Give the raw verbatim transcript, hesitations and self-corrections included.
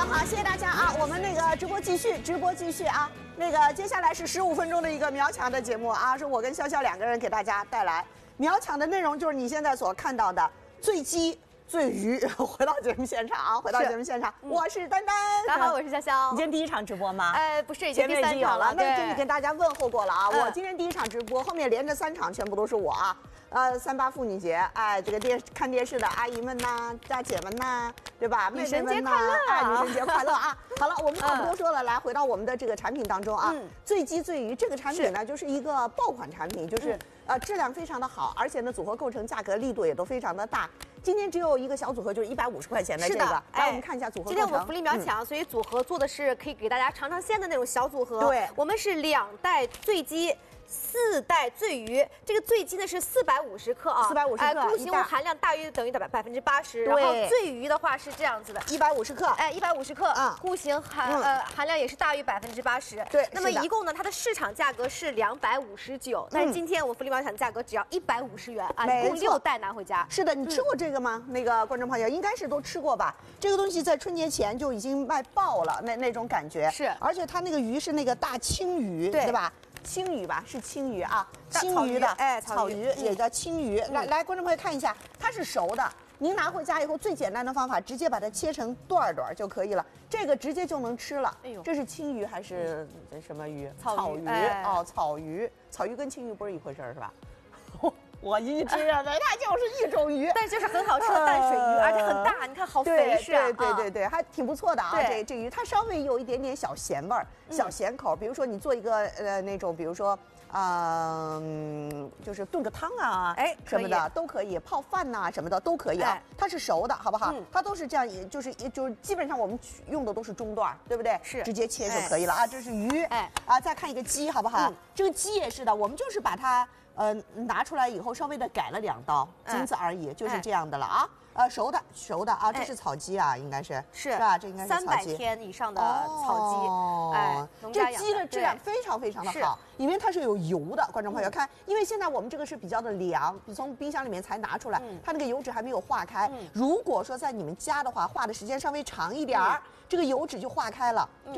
好，谢谢大家啊！我们那个直播继续，直播继续啊！那个接下来是十五分钟的一个秒抢的节目啊，是我跟潇潇两个人给大家带来秒抢的内容，就是你现在所看到的醉鸡。 醉鱼回到节目现场啊！回到节目现场，我是丹丹。 大家好，我是潇潇。 你今天第一场直播吗？ 呃，不是，已经第三场了。 那这里跟大家问候过了啊！ 嗯、 我今天第一场直播，后面连着三场全部都是我啊。呃，三八妇女节，哎，这个电看电视的阿姨们呐、大姐们呐，对吧？ 女神节快乐！ 哎，女神节快乐啊！好了，我们话不多说了，来回到我们的这个产品当中啊。醉鸡醉鱼这个产品呢，就是一个爆款产品，就是呃质量非常的好，而且呢组合构成、价格力度也都非常的大。 今天只有一个小组合，就是一百五十块钱的这个。来，我们看一下组合。 今天我们福利秒抢，所以组合做的是可以给大家尝尝鲜的那种小组合。 对， 我们是两袋醉鸡。 四袋醉鱼，这个醉鸡呢是四百五十克啊， 四百五十克， 固形物含量大约等于百百分之八十。然后醉鱼的话是这样子的， 一百五十克， 哎，一百五十克啊，固形含呃含量也是大于百分之八十。 对， 那么一共呢，它的市场价格是两百五十九，但是今天我们福利秒抢价格只要一百五十元啊，一共六袋拿回家。 是的，你吃过这个吗？那个观众朋友应该是都吃过吧？这个东西在春节前就已经卖爆了，那那种感觉是， 而且它那个鱼是那个大青鱼，对吧？ 青鱼吧，是青鱼啊，青鱼的，哎，草鱼也叫青鱼。来来，观众朋友看一下，它是熟的。您拿回家以后，最简单的方法，直接把它切成段段就可以了。这个直接就能吃了。哎呦，这是青鱼还是什么鱼？草鱼哦，草鱼，草鱼跟青鱼不是一回事是吧？我一吃啊，它就是一种鱼， 但是就是很好吃的淡水鱼，而且很大，你看好肥实啊！ 对对对对，还挺不错的啊。这这鱼它稍微有一点点小咸味儿，小咸口。比如说你做一个呃那种，比如说嗯，就是炖个汤啊，哎什么的都可以，泡饭呐什么的都可以啊。它是熟的，好不好？它都是这样，也就是也就是基本上我们用的都是中段，对不对？是直接切就可以了啊。这是鱼，哎啊，再看一个鸡，好不好？这个鸡也是的，我们就是把它。 呃，拿出来以后稍微的改了两刀，仅此而已，就是这样的了啊。呃，熟的，熟的啊，这是草鸡啊，应该是是是吧？这应该是三百天以上的草鸡，哎， 这鸡的质量非常非常的好，因为它是有油的。观众朋友看，因为现在我们这个是比较的凉，从冰箱里面才拿出来，它那个油脂还没有化开。如果说在你们家的话，化的时间稍微长一点儿，这个油脂就化开了。